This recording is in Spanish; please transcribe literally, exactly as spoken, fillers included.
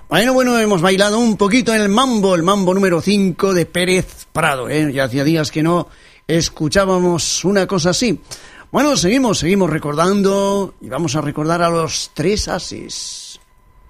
Bueno, bueno, hemos bailado un poquito el mambo, el mambo número cinco de Pérez Prado, ¿eh? Ya hacía días que no escuchábamos una cosa así. Bueno, seguimos, seguimos recordando y vamos a recordar a los tres ases.